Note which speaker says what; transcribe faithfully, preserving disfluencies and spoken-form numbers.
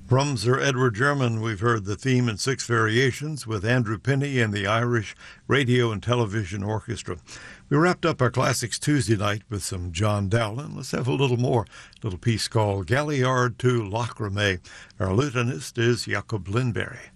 Speaker 1: From Sir Edward German, we've heard the theme in six variations with Andrew Penny and the Irish Radio and Television Orchestra. We wrapped up our Classics Tuesday night with some John Dowland. Let's have a little more, a little piece called Galliard to Lachrimée. Our lutenist is Jacob Lindberg.